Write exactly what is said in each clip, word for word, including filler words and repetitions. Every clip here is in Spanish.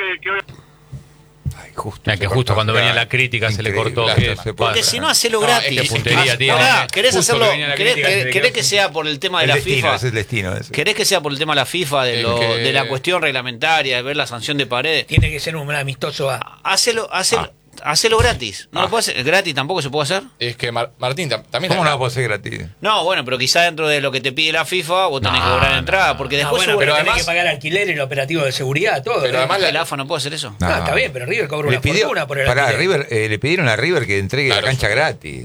que hoy... Ay, justo, es que justo cuando venía la crítica se le cortó. Que, porque si no, hacelo gratis. No, es que puntería tiene. Ahora, ¿querés Justo hacerlo? que ¿Querés, crítica, querés, se querés quedó que sea por el tema de el la destino, FIFA? Es el destino. Ese. ¿Querés que sea por el tema de la FIFA, de, lo, que... de la cuestión reglamentaria, de ver la sanción de Paredes? Tiene que ser un amistoso A. Hacelo, hacelo. Ah. Hacelo gratis. ¿No ah. lo puedo hacer? ¿Gratis tampoco se puede hacer? Es que Mar Martín también... ¿Cómo no lo puedo hacer gratis? No, bueno, pero quizá dentro de lo que te pide la FIFA vos tenés no, que cobrar no, entrada, no, porque No, después bueno, sube, pero además, tenés que pagar alquiler, el operativo de seguridad, todo. Pero ¿eh? además ¿el AFA no puede hacer eso? No. No, está bien, pero River cobra Le una pidió, fortuna por el pará, alquiler. River, eh, le pidieron a River que entregue Claro, la cancha sí. gratis.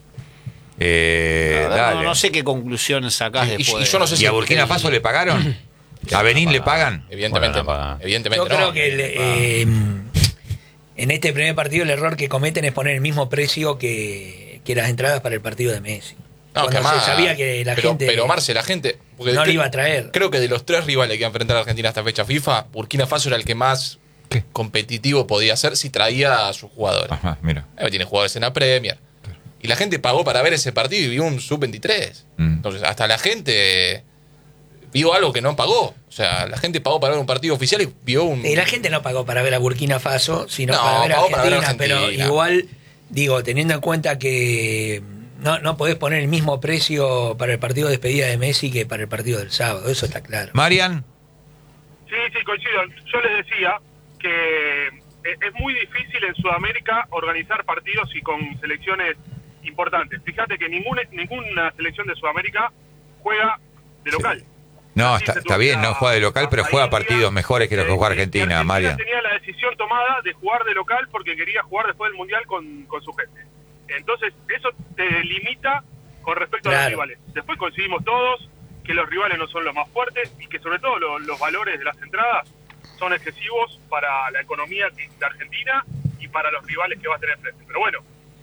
Eh, La verdad, dale. no, no sé qué conclusión sacás Y- y- después. y yo no sé ¿Y si a Burkina el- Faso le pagaron? ¿A Benín le pagan? Evidentemente, Bueno, no, no, evidentemente Yo no. creo que el, eh, en este primer partido el error que cometen es poner el mismo precio que, que las entradas para el partido de Messi. No, Cuando que más, se sabía que la pero, gente pero Marce, la gente... porque no cre- le iba a traer. Creo que de los tres rivales que iba a enfrentar a Argentina a esta fecha FIFA, Burkina Faso era el que más ¿Qué? competitivo podía ser si traía a sus jugadores. Ajá, mira. Eh, Tiene jugadores en la Premier. Y la gente pagó para ver ese partido y vio un sub veintitrés. Mm. Entonces, hasta la gente vio algo que no pagó. O sea, la gente pagó para ver un partido oficial y vio un... Y la gente no pagó para ver a Burkina Faso, sino No, para ver a pagó para Argentina, ver a pero Argentina. igual, digo, teniendo en cuenta que no, no podés poner el mismo precio para el partido de despedida de Messi que para el partido del sábado, eso está claro. Marian. Sí, sí, coincido. Yo les decía que es muy difícil en Sudamérica organizar partidos y con selecciones importantes. Fíjate que ninguna, ninguna selección de Sudamérica juega de local. No, Así está, se está tuvo bien, que no juega de local, pero a juega India, partidos mejores que los que juega eh, y Argentina, Marian. tenía la decisión tomada de jugar de local porque quería jugar después del Mundial con, con su gente. Entonces, eso te limita con respecto a Claro. los rivales. Después coincidimos todos que los rivales no son los más fuertes y que sobre todo lo, los valores de las entradas son excesivos para la economía de Argentina y para los rivales que va a tener frente. Pero bueno...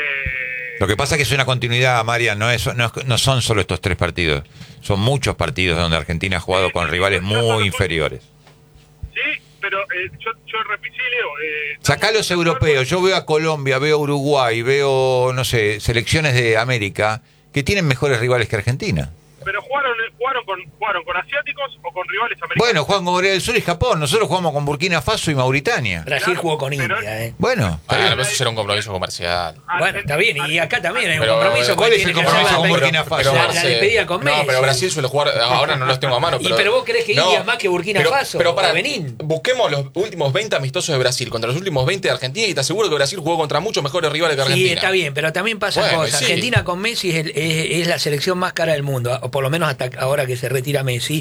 Eh, Lo que pasa es que es una continuidad, Marian, no, es, no, es- no son solo estos tres partidos. Son muchos partidos donde Argentina ha jugado con rivales muy inferiores. Sí, pero eh, yo, yo repito, sí, Leo... Eh, Sacá los europeos, yo veo a Colombia, veo a Uruguay, veo, no sé, selecciones de América que tienen mejores rivales que Argentina. Pero jugaron, jugaron, con, jugaron con asiáticos o con rivales americanos. Bueno, juegan con Corea del Sur y Japón, nosotros jugamos con Burkina Faso y Mauritania. Brasil Claro, jugó con pero- India, ¿eh? Bueno, está Ah, bien. pero eso será un compromiso comercial. Bueno, está bien, y acá también hay un Pero, compromiso. ¿cuál que es el tiene que compromiso hacer con la- Burkina Faso? La, la Marce, despedida con Messi. No, pero Brasil suele jugar, ahora no los tengo a mano. Y Pero, pero vos creés que India es más que Burkina pero- Faso, pero para, o Benín. busquemos los últimos veinte amistosos de Brasil contra los últimos veinte de Argentina y te aseguro que Brasil jugó contra muchos mejores rivales que Argentina. Sí, está bien, pero también pasa Bueno, cosas. sí. Argentina con Messi es, el- es- es la selección más cara del mundo, o por lo menos hasta ahora que se retira Messi,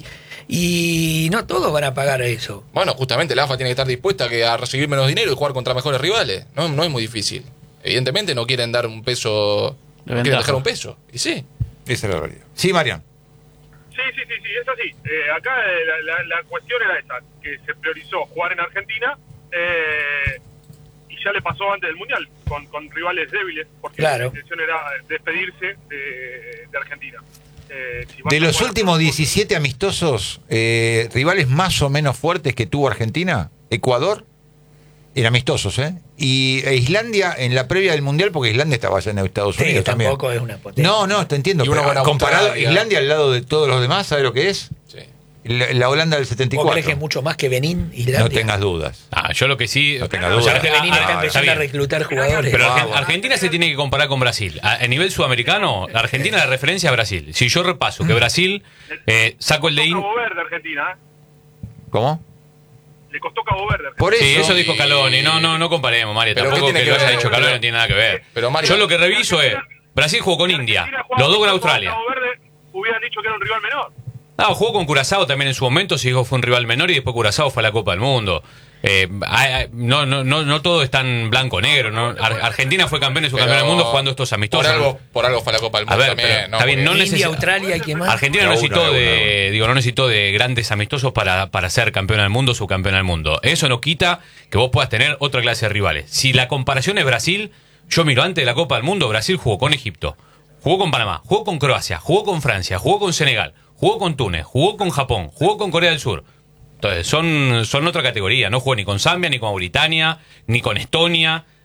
y no todos van a pagar eso. Bueno, justamente la A F A tiene que estar dispuesta a, que, a recibir menos dinero y jugar contra mejores rivales. No, no es muy difícil. Evidentemente no quieren dar un peso, no quieren ventaja. dejar un peso. Y sí. Esa es la realidad. Sí, Marian. Sí, sí, sí, sí, es así. Eh, acá eh, la, la, la cuestión era esa, que se priorizó jugar en Argentina eh, y ya le pasó antes del Mundial, con, con rivales débiles, porque Claro. la intención era despedirse de, de Argentina. Eh, si vas De a los jugar- últimos diecisiete amistosos, eh, rivales más o menos fuertes que tuvo Argentina, Ecuador, en amistosos, ¿eh? Y e Islandia en la previa del Mundial, porque Islandia estaba allá en Estados Sí, Unidos que también. tampoco es una potencia. No, no, te entiendo. Y uno Pero con comparado Australia. Islandia al lado de todos los demás, ¿sabes lo que es? sí. La, la Holanda del setenta y ¿Vos cuatro. crees que es mucho más que Benín, Islandia? No tengas dudas. Ah, yo lo que sí. No tengas o sea, dudas. Que Benín ah, está ah, empezando está a bien. reclutar jugadores. Pero Argen- Vamos. Argentina se tiene que comparar con Brasil. A, a nivel sudamericano, la Argentina la referencia a Brasil. Si yo repaso que Brasil, eh, saco el de in- Cabo Verde, Argentina, ¿eh? ¿Cómo? Le costó Cabo Verde. Argentina. Por eso. Sí, eso dijo Caloni. No, no, no comparemos, Mario. Pero Tampoco ¿qué que tiene lo que haya ver? dicho Caloni Pero- no tiene nada que ver. pero, Mario- Yo lo que reviso es, Brasil jugó con India, Argentina jugaba los dos con contra Australia. Cabo Verde, hubieran dicho que era un rival menor. No, jugó con Curazao también en su momento, se dijo que fue un rival menor y después Curazao fue a la Copa del Mundo. Eh, hay- hay- no, no, no, no todo es tan blanco-negro. ¿no? Ar- Argentina fue campeón y Pero subcampeón del mundo jugando estos amistosos. Por algo, por algo fue la Copa del A Mundo ver, también. pero ¿no? está bien, no Porque- India, necesita- Australia y qué más. Argentina De no a necesitó uno, de de, uno. digo, no necesitó de grandes amistosos para, para ser campeón del mundo, subcampeón del mundo. Eso no quita que vos puedas tener otra clase de rivales. Si la comparación es Brasil, yo miro antes de la Copa del Mundo, Brasil jugó con Egipto, jugó con Panamá, jugó con Croacia, jugó con Francia, jugó con Senegal, jugó con Túnez, jugó con Japón, jugó con Corea del Sur. Entonces, son, son otra categoría. No jugó ni con Zambia, ni con Mauritania, ni con Estonia.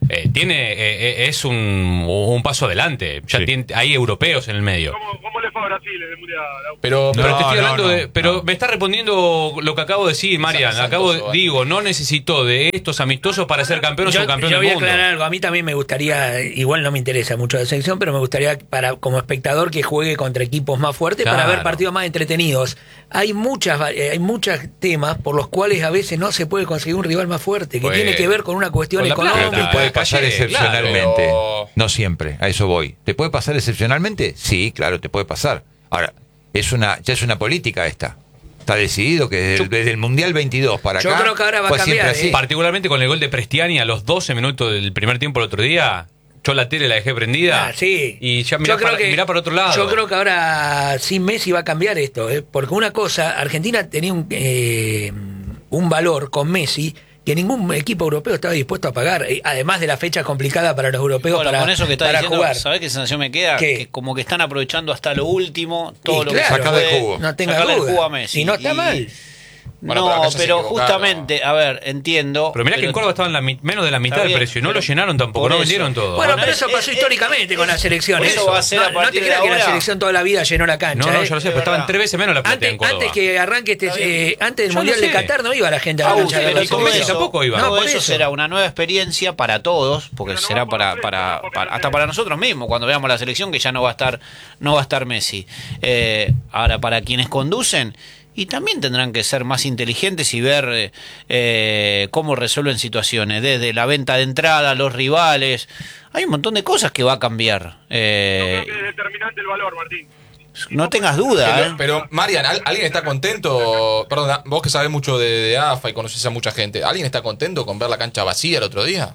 eh, tiene eh, es un, un paso adelante. Ya Sí. tiene, hay europeos en el medio. ¿Cómo, cómo le fue a Brasil en el Mundial? Pero, Pero pero te estoy no, hablando no, de. Pero no. me está respondiendo lo que acabo de decir, Marian. Santos, Acabo de, Santos, digo, no necesitó de estos amistosos para ser campeón o Yo, subcampeón yo del voy a mundo. aclarar algo. A mí también me gustaría, igual no me interesa mucho la selección, pero me gustaría para como espectador que juegue contra equipos más fuertes para Claro. ver partidos más entretenidos. Hay muchas, va- eh, hay muchos temas por los cuales a veces no se puede conseguir un rival más fuerte, que Pues, tiene que ver con una cuestión con la plata, Pero te económica. puede pasar Calle, excepcionalmente. claro. No siempre, a eso voy. ¿Te puede pasar excepcionalmente? Sí, claro, te puede pasar. Ahora, es una, ya es una política esta. Está decidido que desde, el- desde el Mundial veintidós para Yo acá creo que ahora va a fue siempre cambiar, así. ¿eh? Particularmente con el gol de Prestiani a los doce minutos del primer tiempo el otro día. Yo la tele la dejé prendida. Ah, sí. Y ya Yo mirá, creo para, que- mirá para otro lado. Yo creo que ahora sin Messi va a cambiar esto, ¿eh? Porque una cosa, Argentina tenía un, eh, un valor con Messi que ningún equipo europeo estaba dispuesto a pagar, eh, además de la fecha complicada para los europeos Bueno, para, con eso que está para diciendo, jugar. ¿sabés qué sensación me queda? ¿Qué? Que como que están aprovechando hasta lo último todo Y lo claro, que se Sacarle puede, jugo. No tenga sacarle el duda. jugo a Messi. Y no está mal. Bueno, no, pero acá ya se pero equivocaron. justamente, a ver, entiendo. Pero mirá que en Córdoba estaban la mi- menos de la mitad Está del bien, precio y no pero lo llenaron tampoco, por no eso. vendieron todo. Bueno, Bueno, pero es- eso pasó es- históricamente es- con la selección. por eso va a ser no, a no partir te de creas que la ahora. selección toda la vida llenó la cancha. no, no, ¿eh? yo lo sé, Es pero estaban verdad. tres veces menos la platea Antes, en Córdoba. antes que arranque este, Está bien. eh, antes del Yo Mundial lo de sé. Qatar no iba la gente a la Ah, cancha de pero la y con todo Messi selección. eso, tampoco iba. No, todo por eso eso. será una nueva experiencia para todos, porque Pero no será vamos para, por para, eso, para- por hasta eso. para nosotros mismos cuando veamos la selección que ya no va a estar no va a estar Messi. Eh, ahora para quienes conducen y también tendrán que ser más inteligentes y ver eh, eh, cómo resuelven situaciones, desde la venta de entrada, los rivales. Hay un montón de cosas que va a cambiar. Eh, Yo creo que es determinante el valor, Martín. no tengas duda. Pero, ¿eh? pero, Marian, ¿al- ¿alguien está contento? Perdón, vos que sabés mucho de, de A F A y conoces a mucha gente, ¿alguien está contento con ver la cancha vacía el otro día?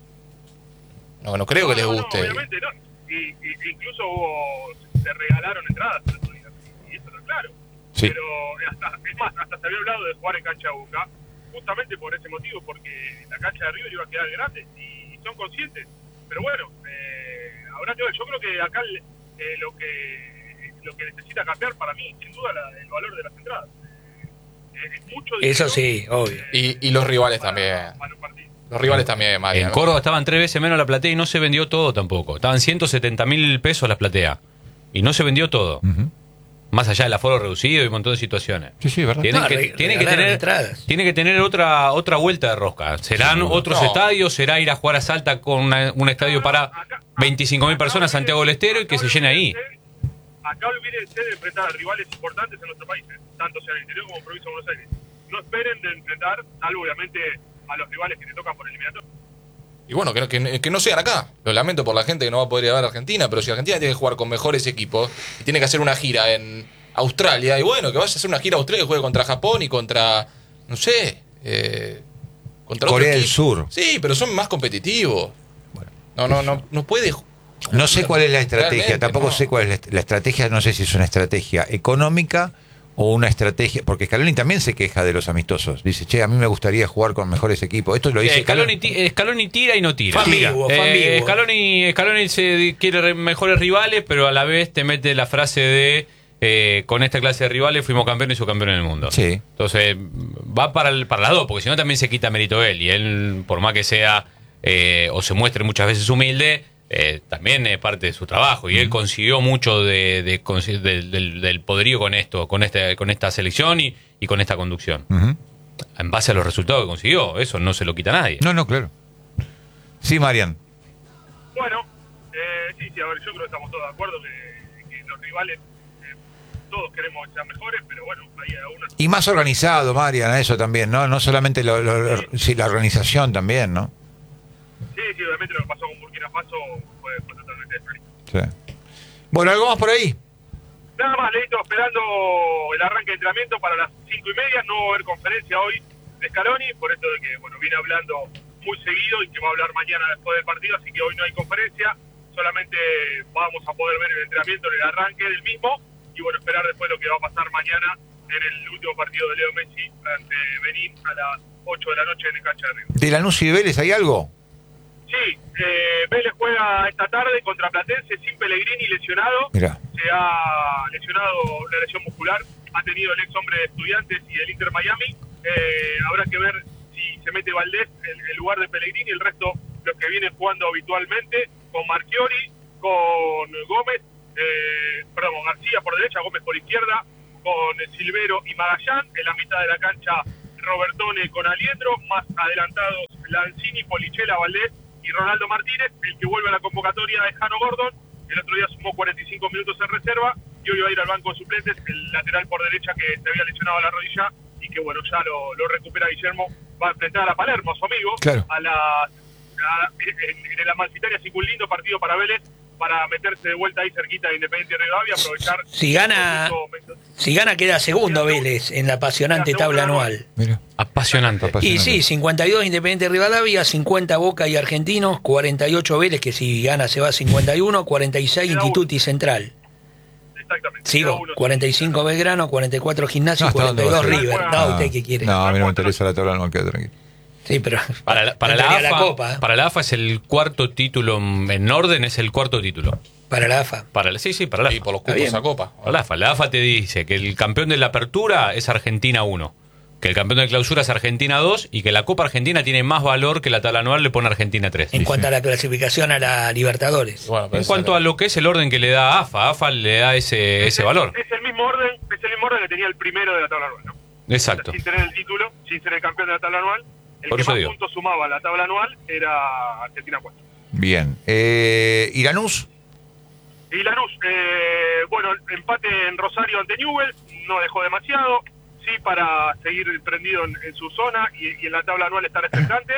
No, no creo que les No, no, guste. obviamente no. Y, y- incluso hubo, se regalaron entradas el otro día. Y eso está claro. Sí. Pero hasta, es más, hasta se había hablado de jugar en cancha Boca, justamente por ese motivo, porque la cancha de River iba a quedar grande y, y son conscientes. Pero bueno, eh, habrá que ver. Yo creo que acá el- eh, lo que lo que necesita cambiar para mí, sin duda, la- el valor de las entradas. Eh, es mucho Eso dinero sí, obvio. Y, y los rivales para- también. para un partido. Los rivales también, Marian. En Córdoba estaban tres veces menos la platea y no se vendió todo tampoco. Estaban ciento setenta mil pesos la platea y no se vendió todo. Ujú. Más allá del aforo reducido y un montón de situaciones. Sí, sí, verdad. Tienen No, que, re- tienen que regalaron tener, entradas. tiene que tener otra otra vuelta de rosca. ¿Serán otros No. estadios? ¿Será ir a jugar a Salta con una- un estadio para veinticinco mil personas, Santiago del Estero, y que se llene ahí? Acá olvídense de enfrentar a rivales importantes en nuestro país, eh, tanto sea en el interior como en provincia de Buenos Aires. No esperen de enfrentar, salvo obviamente a los rivales que te tocan por eliminatorio. Y bueno, que, no- que, que no sean acá. Lo lamento por la gente que no va a poder ir a ver a Argentina, pero si Argentina tiene que jugar con mejores equipos y tiene que hacer una gira en Australia, y bueno, que vaya a hacer una gira a Australia y juegue contra Japón y contra, no sé, eh, contra otro Corea del equipo. Sur. Sí, pero son más competitivos. No, no, no, no puede. No sé cuál es la estrategia, Realmente, tampoco no. sé cuál es la, la estrategia, no sé si es una estrategia económica o una estrategia, porque Scaloni también se queja de los amistosos. Dice, che, a mí me gustaría jugar con mejores equipos. Esto lo dice Eh, Scaloni, ti- eh, Scaloni tira y no tira. Fue ambiguo, fue Eh, ambiguo. Scaloni, Scaloni se di- quiere re- mejores rivales, pero a la vez te mete la frase de eh, con esta clase de rivales fuimos campeones y subcampeones del mundo. Sí. Entonces va para, el- para las dos, porque si no también se quita mérito él. Y él, por más que sea eh, o se muestre muchas veces humilde, eh, también es parte de su trabajo. Y él consiguió mucho de, de- consi- del, del- del poderío con esto, con este, con esta selección y, y con esta conducción. Ujú. En base a los resultados que consiguió, eso no se lo quita nadie. No, no, claro. Sí, Marian. Bueno, eh, sí, sí, a ver, yo creo que estamos todos de acuerdo que, que los rivales, eh, todos queremos que sean mejores, pero bueno, hay algunas... Y más organizado, Marian, a eso también, ¿no? No solamente lo- lo- lo- sí, la organización también, ¿no? Sí, sí, obviamente lo que pasó con Burkina Faso fue, fue totalmente diferente. Sí. Bueno, ¿algo más por ahí? Nada más, Leito, esperando el arranque de entrenamiento para las cinco y media. No va a haber conferencia hoy de Scaloni, por esto de que, bueno, viene hablando muy seguido y que va a hablar mañana después del partido, así que hoy no hay conferencia. Solamente vamos a poder ver el entrenamiento en el arranque del mismo y, bueno, esperar después lo que va a pasar mañana en el último partido de Leo Messi ante Benín a las ocho de la noche en el cancha de River. ¿De Lanús y de Vélez hay algo? Sí, eh, Vélez juega esta tarde contra Platense sin Pellegrini lesionado. Mira. Se ha lesionado una lesión muscular, ha tenido el ex hombre de Estudiantes y el Inter Miami. Eh, habrá que ver si se mete Valdés en el lugar de Pellegrini, el resto los que vienen jugando habitualmente, con Marchiori, con Gómez, eh, perdón, con García por derecha, Gómez por izquierda, con Silvero y Magallán, en la mitad de la cancha Robertone con Aliendro, más adelantados Lanzini, Polichela, Valdés y Ronaldo Martínez. El que vuelve a la convocatoria es Jano Gordon, el otro día sumó cuarenta y cinco minutos en reserva y hoy va a ir al banco de suplentes, el lateral por derecha que se había lesionado la rodilla y que bueno, ya lo, lo recupera Guillermo, va a enfrentar a Palermo, su amigo, claro. a la a, en, en el Amalfitani, así que un lindo partido para Vélez, para meterse de vuelta ahí cerquita de Independiente Rivadavia, aprovechar. Si gana, si gana queda segundo Vélez en la apasionante tabla anual. Mira. Apasionante. Y sí, cincuenta y dos Independiente Rivadavia, cincuenta Boca y Argentinos, cuarenta y ocho Vélez, que si gana se va a cincuenta y uno, cuarenta y seis Instituto y Central. Exactamente. Sigo, cuarenta y cinco Belgrano, cuarenta y cuatro Gimnasia y No, cuarenta y dos River. No, No, ¿usted qué quiere? No, a mí no me interesa la tabla, no quedo tranquilo. Sí, pero Para la, para, no la tenía AFA, la Copa. para la AFA es el cuarto título, en orden es el cuarto título. Para la AFA. Para la, sí, sí, para la Y AFA. por los Está cupos bien. a Copa. Para la AFA. La AFA te dice que el campeón de la apertura es Argentina uno, que el campeón de clausura es Argentina dos y que la Copa Argentina tiene más valor que la tabla anual le pone Argentina tres. En Sí, cuanto sí. a la clasificación a la Libertadores. Bueno, pero En esa cuanto no- a lo que es el orden que le da AFA, AFA le da ese, ese valor. Es el mismo orden, es el mismo orden que tenía el primero de la tabla anual, ¿no? Exacto. Sin tener el título, sin ser el campeón de la tabla anual, el Por que eso más digo. puntos sumaba a la tabla anual era Argentina cuatro. Bien. Eh, ¿Y Lanús? Y Lanús, eh, bueno, empate en Rosario ante Newell's, no dejó demasiado, sí para seguir prendido en, en su zona y, y en la tabla anual estar expectante.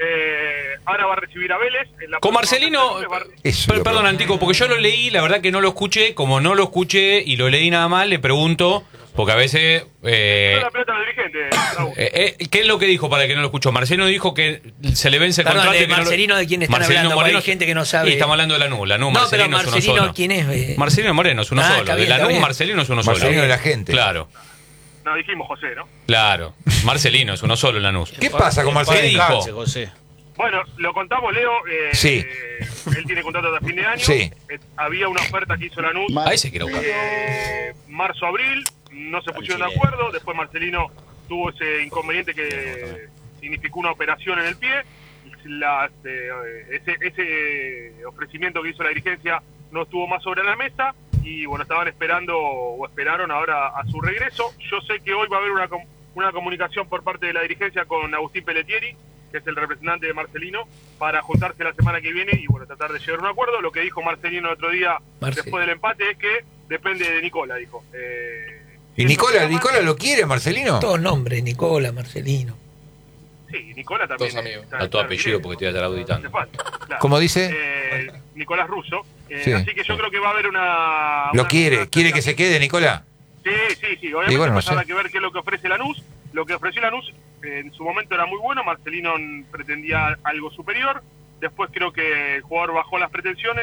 Eh, ahora va a recibir a Vélez. En la Con próxima Marcelino, fecha, va a- Eso per- lo perdón, pregunto. Antico, porque yo lo leí, la verdad que no lo escuché. Como no lo escuché y lo leí nada más, le pregunto, porque a veces. Eh, No la pelota al dirigente, Raúl. eh, eh, ¿Qué es lo que dijo para el que no lo escuchó? Marcelino dijo que se le vence el Perdón, contrato. de y que no lo- Marcelino, ¿de quién están Marcelino hablando? Porque Moreno, hay gente que no sabe. Y estamos hablando de Lanús. Lanús, No, Marcelino, pero es uno Marcelino, solo. ¿quién es? Eh, Marcelino Moreno es uno Ah, solo. está De bien, está Lanús, bien. Marcelino es uno Marcelino solo. de la gente. Claro, No, dijimos José, ¿no? claro. Marcelino es uno solo en Lanús. ¿Qué pasa con ¿Qué Marcelino? dijo? Descanse, José. Bueno, lo contamos, Leo. Eh, Sí. eh, él tiene contrato hasta fin de año. Sí. Eh, había una oferta que hizo Lanús. Ahí se quiere buscar. Eh, marzo, abril, no se pusieron de Chileno. acuerdo. Después Marcelino tuvo ese inconveniente que significó una operación en el pie. Las, eh, ese, ese ofrecimiento que hizo la dirigencia no estuvo más sobre la mesa y bueno, estaban esperando o esperaron ahora a su regreso. Yo sé que hoy va a haber una, com- una comunicación por parte de la dirigencia con Agustín Pelletieri, que es el representante de Marcelino, para juntarse la semana que viene y bueno, tratar de llegar a un acuerdo. Lo que dijo Marcelino el otro día Marce. después del empate es que depende de Nicola, dijo. Eh, ¿Y Nicola, Nicola lo quiere, Marcelino? Todos nombres, Nicola, Marcelino. Sí, Nicola también. Todos amigos. está- A tu está apellido directo. porque te iba a estar auditando. Hace falta, claro. ¿Cómo dice? Eh, Nicolás Russo. Eh, Sí. Así que yo creo que va a haber una... ¿Lo una- quiere? una- ¿Quiere que se quede, Nicola? Sí, sí, sí. Obviamente Y bueno, no pues habrá sé. que ver qué es lo que ofrece Lanús. Lo que ofreció Lanús eh, en su momento era muy bueno. Marcelino pretendía algo superior. Después creo que el jugador bajó las pretensiones.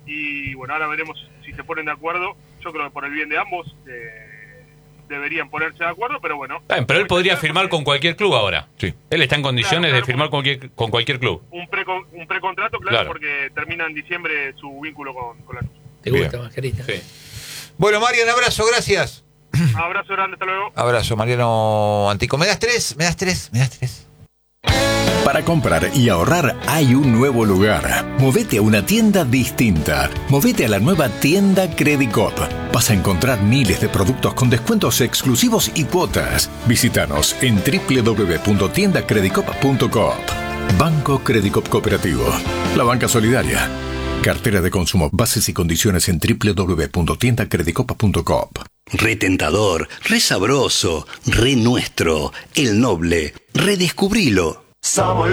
Y bueno, ahora veremos si se ponen de acuerdo. Yo creo que por el bien de ambos eh, deberían ponerse de acuerdo, pero bueno. Está bien, pero él podría firmar con cualquier club ahora. Sí. Él está en condiciones Claro, claro, de firmar con cualquier, con cualquier club. Un, pre, un precontrato, claro, Claro. porque termina en diciembre su vínculo con, con Lanús. ¿Te Bien. gusta, Mascarita? Sí. Bueno, Mariano, abrazo, gracias. Abrazo grande, hasta luego. Abrazo, Mariano Antico. ¿Me das tres? ¿Me das tres? ¿Me das tres? Para comprar y ahorrar hay un nuevo lugar. Movete a una tienda distinta. Movete a la nueva tienda Credicop. Vas a encontrar miles de productos con descuentos exclusivos y cuotas. Visítanos en doble u doble u doble u punto tienda credicop punto coop. Banco Credicop Cooperativo. La banca solidaria. Cartera de consumo. Bases y condiciones en doble u doble u doble u punto tienda credicop punto coop. Retentador, re sabroso, re nuestro, el noble, redescubrilo.